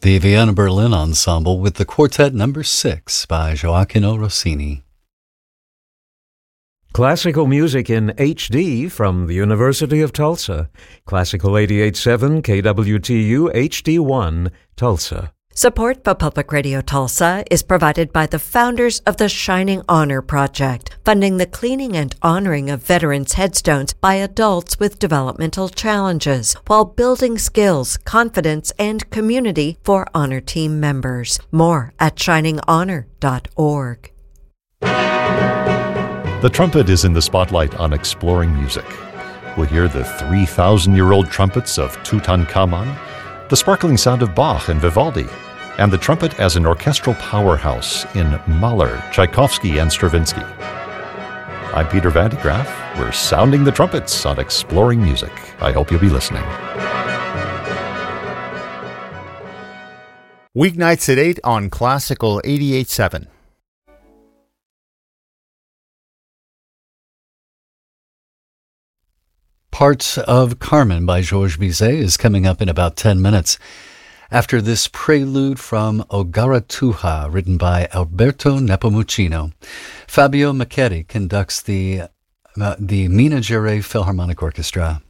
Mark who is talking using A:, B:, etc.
A: The Vienna Berlin Ensemble with the Quartet No. 6 by Gioacchino Rossini.
B: Classical music in HD from the University of Tulsa. Classical 88.7 KWTU HD1, Tulsa.
C: Support for Public Radio Tulsa is provided by the founders of the Shining Honor Project, funding the cleaning and honoring of veterans' headstones by adults with developmental challenges, while building skills, confidence, and community for honor team members. More at shininghonor.org.
D: The trumpet is in the spotlight on Exploring Music. We'll hear the 3,000-year-old trumpets of Tutankhamun, the sparkling sound of Bach and Vivaldi, and the trumpet as an orchestral powerhouse in Mahler, Tchaikovsky, and Stravinsky. I'm Peter Van de Graaff. We're sounding the trumpets on Exploring Music. I hope you'll be listening.
E: Weeknights at 8 on Classical 88.7.
A: Parts of Carmen by Georges Bizet is coming up in about 10 minutes. After this prelude from Ogaratuja, written by Alberto Nepomuceno, Fabio Macchetti conducts the Minas Gerais Philharmonic Orchestra.